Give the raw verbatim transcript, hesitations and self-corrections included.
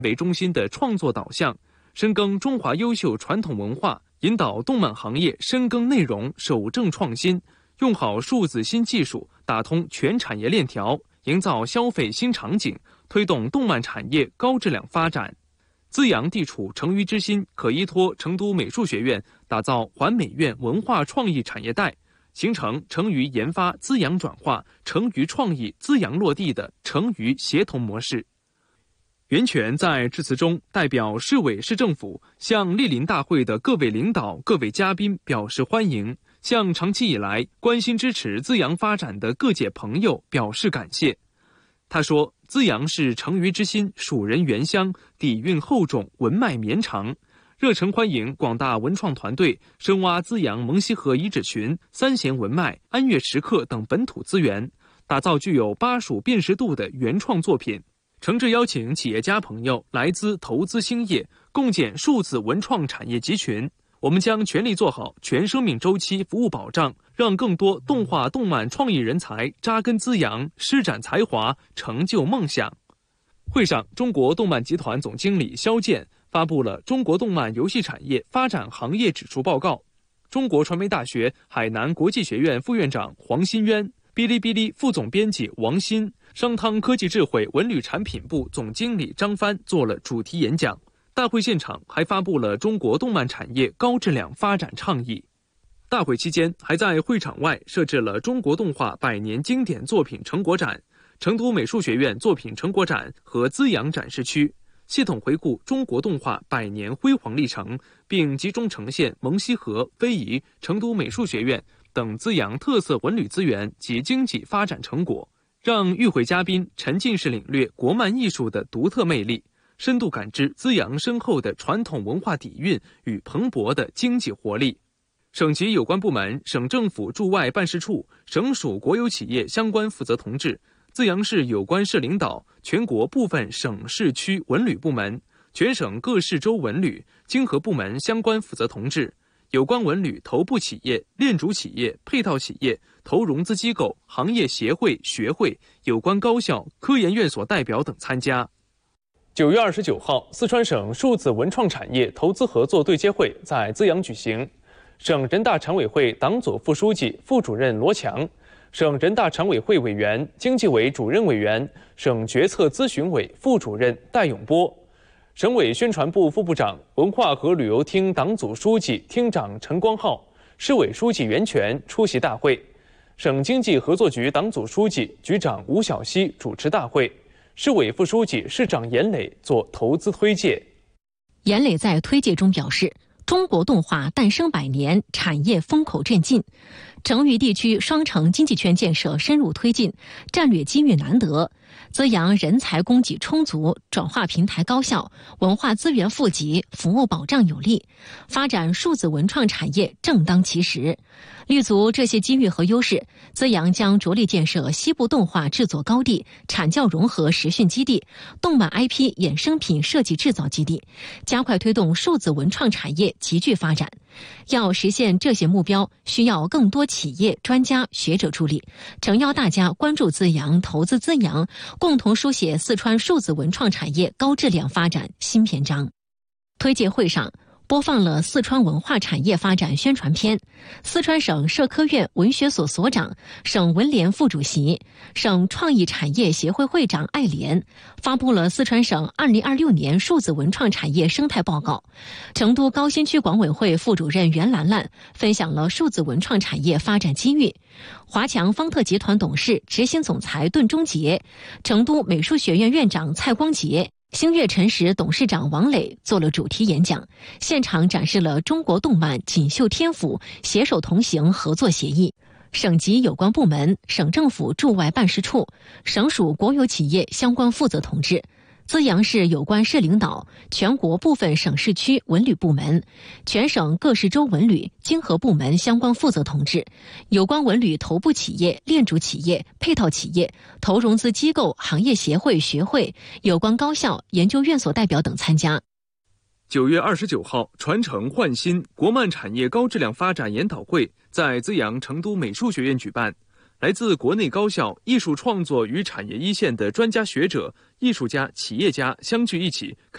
为中心的创作导向，深耕中华优秀传统文化，引导动漫行业深耕内容，守正创新，用好数字新技术，打通全产业链条，营造消费新场景，推动动漫产业高质量发展。资阳地处成渝之心，可依托成都美术学院打造环美院文化创意产业带，形成成渝研发资阳转化、成渝创意资阳落地的成渝协同模式。袁泉在致辞中代表市委市政府向莅临大会的各位领导、各位嘉宾表示欢迎，向长期以来关心支持资阳发展的各界朋友表示感谢。他说，资阳是成渝之心，蜀人原乡，底蕴厚重，文脉绵长，热诚欢迎广大文创团队深挖资阳蒙西河遗址群、三弦文脉、安岳石刻等本土资源，打造具有巴蜀辨识度的原创作品。诚挚邀请企业家朋友来资投资兴业，共建数字文创产业集群。我们将全力做好全生命周期服务保障，让更多动画动漫创意人才扎根资阳，施展才华，成就梦想。会上，中国动漫集团总经理肖健发布了中国动漫游戏产业发展行业指数报告。中国传媒大学海南国际学院副院长黄新渊、哔哩哔哩副总编辑王鑫、商汤科技智慧文旅产品部总经理张帆做了主题演讲。大会现场还发布了中国动漫产业高质量发展倡议。大会期间，还在会场外设置了中国动画百年经典作品成果展、成都美术学院作品成果展和资阳展示区，系统回顾中国动画百年辉煌历程，并集中呈现蒙西河、非遗、成都美术学院等资阳特色文旅资源及经济发展成果，让与会嘉宾沉浸式领略国漫艺术的独特魅力，深度感知资阳深厚的传统文化底蕴与蓬勃的经济活力。省级有关部门、省政府驻外办事处、省属国有企业相关负责同志、资阳市有关市领导、全国部分省市区文旅部门、全省各市州文旅、经合部门相关负责同志、有关文旅头部企业、链主企业、配套企业、投融资机构、行业协会、学会、有关高校、科研院所代表等参加。九月二十九号，四川省数字文创产业投资合作对接会在资阳举行。省人大常委会党组副书记、副主任罗强，省人大常委会委员、经济委主任委员、省决策咨询委副主任戴永波，省委宣传部副部长、文化和旅游厅党组书记、厅长陈光浩，市委书记袁泉出席大会。省经济合作局党组书记、局长吴晓西主持大会。市委副书记、市长严磊做投资推介。 严磊在推介中表示，中国动画诞生百年，产业风口正劲，成渝地区双城经济圈建设深入推进，战略机遇难得，资阳人才供给充足，转化平台高效，文化资源富集，服务保障有力，发展数字文创产业正当其时。立足这些机遇和优势，资阳将着力建设西部动画制作高地、产教融合实训基地、动漫 I P 衍生品设计制造基地，加快推动数字文创产业急剧发展。要实现这些目标，需要更多企业、专家、学者助力，诚邀大家关注资阳、投资资阳，共同书写四川数字文创产业高质量发展新篇章。推介会上播放了四川文化产业发展宣传片，四川省社科院文学所所长、省文联副主席、省创意产业协会会长艾莲发布了四川省二零二六年数字文创产业生态报告。成都高新区管委会副主任袁兰兰分享了数字文创产业发展机遇。华强方特集团董事、执行总裁顿中杰、成都美术学院院长蔡光杰、星月辰实董事长王磊做了主题演讲，现场展示了中国动漫锦绣天府携手同行合作协议。省级有关部门、省政府驻外办事处、省属国有企业相关负责同志、资阳市有关市领导、全国部分省市区文旅部门、全省各市州文旅、经合部门相关负责同志、有关文旅头部企业、链主企业、配套企业、投融资机构、行业协会、学会、有关高校、研究院所代表等参加。 九月二十九号，传承焕新国漫产业高质量发展研讨会在资阳成都美术学院举办。来自国内高校、艺术创作与产业一线的专家学者、艺术家、企业家相聚一起，